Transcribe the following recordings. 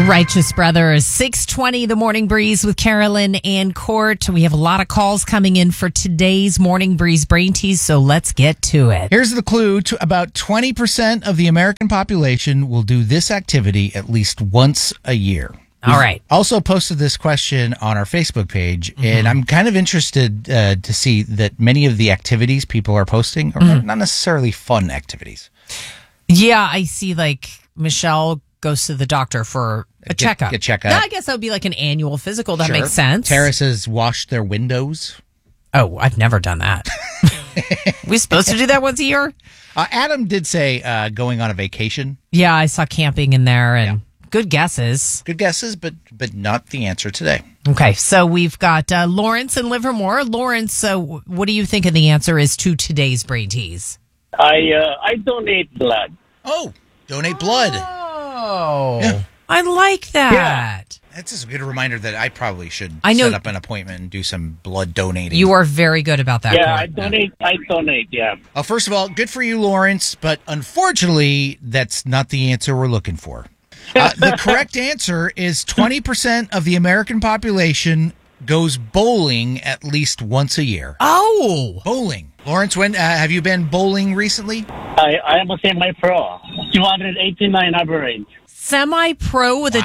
Righteous Brothers, 6:20, the Morning Breeze with Carolyn and Court. We have a lot of calls coming in for today's Morning Breeze Brain Tease, so let's get to it. Here's the clue. About 20% of the American population will do this activity at least once a year. All right. Also posted this question on our Facebook page, and I'm kind of interested to see that many of the activities people are posting are not necessarily fun activities. Yeah, I see, like, Michelle goes to the doctor for a checkup. Get checkup. Yeah, I guess that would be like an annual physical. That makes sense. Terraces wash their windows. Oh, I've never done that. We supposed to do that once a year? Adam did say going on a vacation. Yeah, I saw camping in there, and good guesses. Good guesses, but not the answer today. Okay, so we've got Lawrence in Livermore. Lawrence, what do you think the answer is to today's Brain Tease? I donate blood. Oh, donate blood. Oh, yeah. I like that. Yeah. That's just a good reminder that I probably should set up an appointment and do some blood donating. You are very good about that. Yeah, Court. I donate, yeah. Well, first of all, good for you, Lawrence, but unfortunately, that's not the answer we're looking for. The correct answer is 20% of the American population goes bowling at least once a year. Oh! Bowling. Lawrence, when have you been bowling recently? I am a semi-pro, 289 average. Semi-pro with a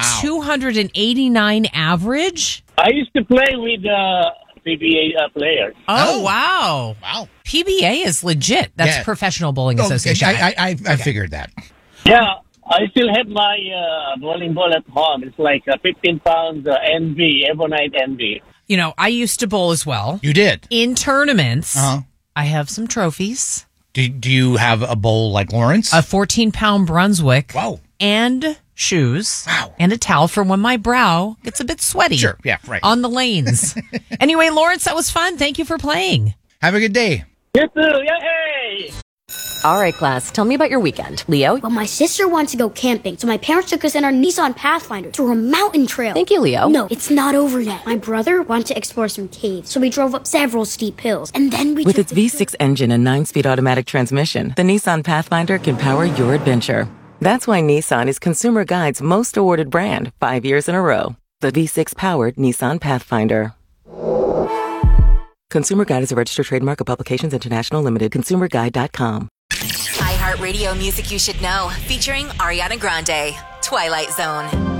289 average? I used to play with PBA players. Oh, wow. Wow. PBA is legit. That's Professional Bowling Association. I figured that. Yeah, I still have my bowling ball at home. It's like 15 pounds NV, Ebonite NV. You know, I used to bowl as well. You did? In tournaments, Uh-huh. I have some trophies. Do you have a bowl like Lawrence? A 14-pound Brunswick. Wow. And shoes. Wow. And a towel for when my brow gets a bit sweaty. Sure, yeah, right. On the lanes. Anyway, Lawrence, that was fun. Thank you for playing. Have a good day. You too, yay! All right, class, tell me about your weekend. Leo? Well, my sister wanted to go camping, so my parents took us in our Nissan Pathfinder through a mountain trail. Thank you, Leo. No, it's not over yet. My brother wanted to explore some caves, so we drove up several steep hills, and then we With its V6 engine and 9-speed automatic transmission, the Nissan Pathfinder can power your adventure. That's why Nissan is Consumer Guide's most awarded brand 5 years in a row. The V6-powered Nissan Pathfinder. Consumer Guide is a registered trademark of Publications International Limited. ConsumerGuide.com. iHeartRadio music you should know, featuring Ariana Grande, Twilight Zone.